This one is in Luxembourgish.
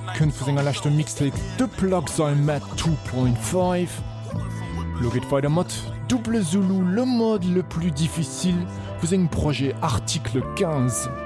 könnt vu senger lachte Mixtape de Plug sein mat 2.5. Lo geht weiter mat Double Zulu le mode le plus difficile, vous eng projet Article 15.